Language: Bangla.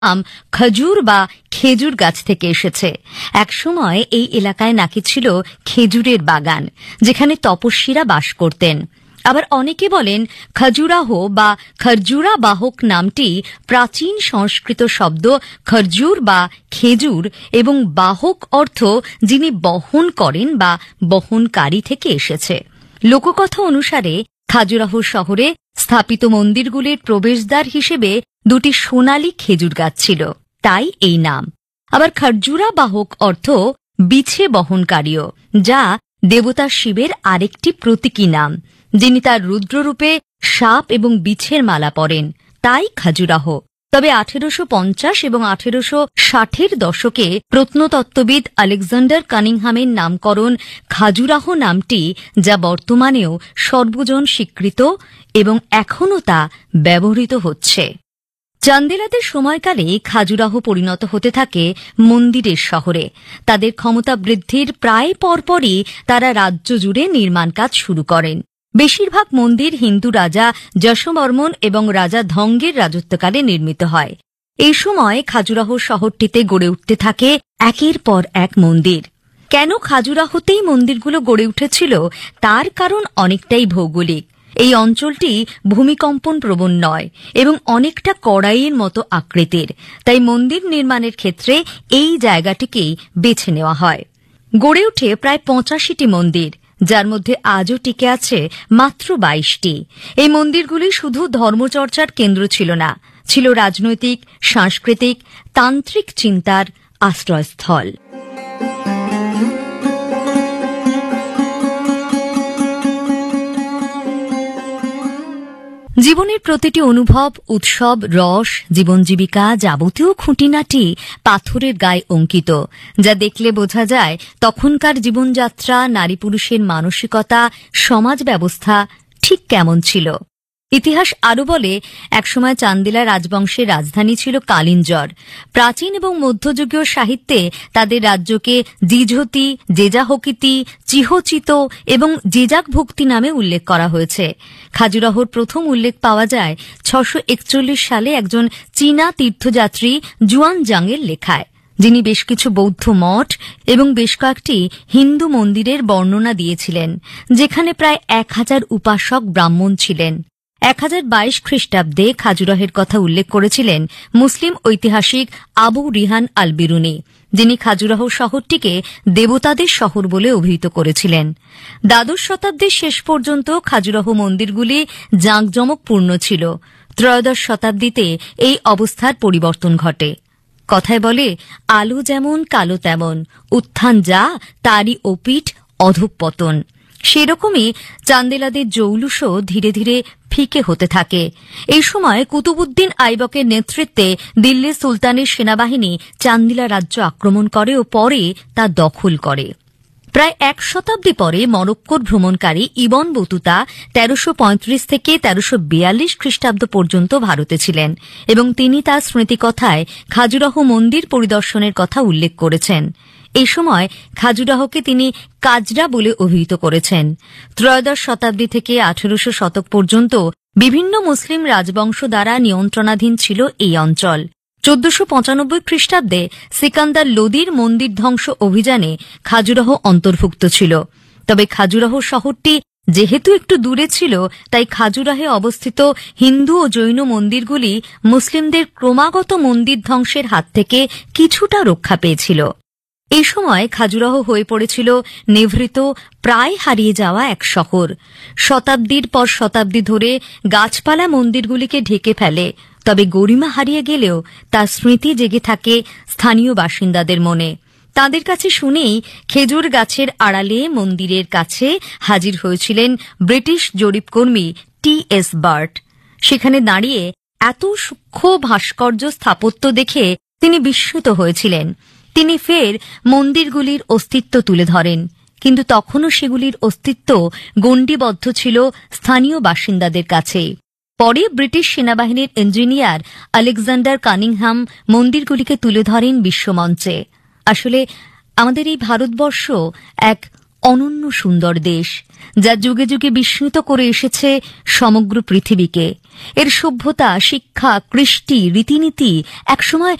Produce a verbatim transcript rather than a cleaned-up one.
নাম খজুর বা খেজুর গাছ থেকে এসেছে। একসময় এই এলাকায় নাকি ছিল খেজুরের বাগান, যেখানে তপস্বীরা বাস করতেন। আবার অনেকে বলেন খজুরাহ বা খরজুরা বাহক নামটি প্রাচীন সংস্কৃত শব্দ খরজুর বা খেজুর এবং বাহক অর্থ যিনি বহন করেন বা বহনকারী থেকে এসেছে। লোককথা অনুসারে খাজুরাহ শহরে স্থাপিত মন্দিরগুলির প্রবেশদ্বার হিসেবে দুটি সোনালী খেজুর গাছ ছিল, তাই এই নাম। আবার খরজুরা বাহক অর্থ বিছে বহনকারীও, যা দেবতা শিবের আরেকটি প্রতীকী নাম, যিনি তার রুদ্ররূপে সাপ এবং বিছের মালা পরেন, তাই খাজুরাহ। তবে আঠেরোশো পঞ্চাশ এবং আঠেরোশো ষাটের দশকে প্রত্নতত্ত্ববিদ আলেকজান্ডার কানিংহামের নামকরণ খাজুরাহ নামটি, যা বর্তমানেও সর্বজন স্বীকৃত এবং এখনও তা ব্যবহৃত হচ্ছে। চান্দেলাদের সময়কালে খাজুরাহ পরিণত হতে থাকে মন্দিরের শহরে। তাদের ক্ষমতা বৃদ্ধির প্রায় পরপরই তারা রাজ্য জুড়ে নির্মাণ কাজ শুরু করেন। বেশিরভাগ মন্দির হিন্দু রাজা যশবর্মন এবং রাজা ধঙ্গের রাজত্বকালে নির্মিত হয়। এই সময় খাজুরাহ শহরটিতে গড়ে উঠতে থাকে একের পর এক মন্দির। কেন খাজুরাহতেই মন্দিরগুলো গড়ে উঠেছিল তার কারণ অনেকটাই ভৌগোলিক। এই অঞ্চলটি ভূমিকম্পন প্রবণ নয় এবং অনেকটা কড়াইয়ের মতো আকৃতির, তাই মন্দির নির্মাণের ক্ষেত্রে এই জায়গাটিকেই বেছে নেওয়া হয়। গড়ে ওঠে প্রায় পঁচাশিটি মন্দির, যার মধ্যে আজও টিকে আছে মাত্র বাইশটি। এই মন্দিরগুলি শুধু ধর্মচর্চার কেন্দ্র ছিল না, ছিল রাজনৈতিক, সাংস্কৃতিক, তান্ত্রিক চিন্তার আশ্রয়স্থল। জীবনের প্রতিটি অনুভব, উৎসব, রস, জীবন জীবিকা, যাবতীয় খুঁটিনাটি পাথরের গায়ে অঙ্কিত, যা দেখলে বোঝা যায় তখনকার জীবনযাত্রা, নারী পুরুষের মানসিকতা, সমাজ ব্যবস্থা ঠিক কেমন ছিল। ইতিহাস আরও বলে, একসময় চান্দেলা রাজবংশের রাজধানী ছিল কালিঞ্জর। প্রাচীন এবং মধ্যযুগীয় সাহিত্যে তাদের রাজ্যকে জিঝতি, জেজাহকিতি, চিহচিত এবং জেজাক ভুক্তি নামে উল্লেখ করা হয়েছে। খাজুরাহর প্রথম উল্লেখ পাওয়া যায় ছশো একচল্লিশ সালে একজন চীনা তীর্থযাত্রী জুয়ান জাংয়ের লেখায়, যিনি বেশ কিছু বৌদ্ধ মঠ এবং বেশ কয়েকটি হিন্দু মন্দিরের বর্ণনা দিয়েছিলেন, যেখানে প্রায় এক হাজার উপাসক ব্রাহ্মণ ছিলেন। এক হাজার বাইশ খ্রিস্টাব্দে খাজুরাহের কথা উল্লেখ করেছিলেন মুসলিম ঐতিহাসিক আবু রিহান আল বিরুনি, যিনি খাজুরাহ শহরটিকে দেবতাদের শহর বলে অভিহিত করেছিলেন। দ্বাদশ শতাব্দীর শেষ পর্যন্ত খাজুরাহ মন্দিরগুলি জাঁকজমকপূর্ণ ছিল। ত্রয়োদশ শতাব্দীতে এই অবস্থার পরিবর্তন ঘটে। কথায় বলে, আলো যেমন কালো তেমন, উত্থান যা তারই ওপিঠ অধঃপতন। সেরকমই চান্দেলাদের জৌলুসও ধীরে ধীরে ফিকে হতে থাকে। এই সময় কুতুবউদ্দিন আইবকের নেতৃত্বে দিল্লির সুলতানের সেনাবাহিনী চান্দেলা রাজ্য আক্রমণ করে ও পরে তা দখল করে। প্রায় এক শতাব্দী পরে মরক্কোর ভ্রমণকারী ইবন বতুতা তেরোশো পঁয়ত্রিশ থেকে তেরোশো বিয়াল্লিশ খ্রিস্টাব্দ পর্যন্ত ভারতে ছিলেন এবং তিনি তার স্মৃতিকথায় খাজুরাহ মন্দির পরিদর্শনের কথা উল্লেখ করেছেন। এই সময় খাজুরাহকে তিনি কাজরা বলে অভিহিত করেছেন। ত্রয়োদশ শতাব্দী থেকে আঠেরোশো শতক পর্যন্ত বিভিন্ন মুসলিম রাজবংশ দ্বারা নিয়ন্ত্রণাধীন ছিল এই অঞ্চল। চোদ্দশো পঁচানব্বই খ্রিস্টাব্দে সিকান্দার লোদির মন্দির ধ্বংস অভিযানে খাজুরাহ অন্তর্ভুক্ত ছিল। তবে খাজুরাহ শহরটি যেহেতু একটু দূরে ছিল, তাই খাজুরাহে অবস্থিত হিন্দু ও জৈন মন্দিরগুলি মুসলিমদের ক্রমাগত মন্দির ধ্বংসের হাত থেকে কিছুটা রক্ষা পেয়েছিল। এই সময় খাজুরাহ হয়ে পড়েছিল নিভৃত, প্রায় হারিয়ে যাওয়া এক শহর। শতাব্দীর পর শতাব্দী ধরে গাছপালা মন্দিরগুলিকে ঢেকে ফেলে, তবে গরিমা হারিয়ে গেলেও তার স্মৃতি জেগে থাকে স্থানীয় বাসিন্দাদের মনে। তাদের কাছে শুনেই খেজুর গাছের আড়ালে মন্দিরের কাছে হাজির হয়েছিলেন ব্রিটিশ জরিপকর্মী টি এস বার্ট। সেখানে দাঁড়িয়ে এত সূক্ষ্ম ভাস্কর্য স্থাপত্য দেখে তিনি বিস্মিত হয়েছিলেন। তিনি ফের মন্দিরগুলির অস্তিত্ব তুলে ধরেন, কিন্তু তখনও সেগুলির অস্তিত্ব গণ্ডিবদ্ধ ছিল স্থানীয় বাসিন্দাদের কাছে। পরে ব্রিটিশ সেনাবাহিনীর ইঞ্জিনিয়ার আলেকজান্ডার কানিংহাম মন্দিরগুলিকে তুলে ধরেন বিশ্বমঞ্চে। আসলে আমাদের এই ভারতবর্ষ এক অনন্য সুন্দর দেশ, যা যুগে যুগে বিস্মিত করে এসেছে সমগ্র পৃথিবীকে। এর সভ্যতা, শিক্ষা, কৃষ্টি, রীতিনীতি একসময়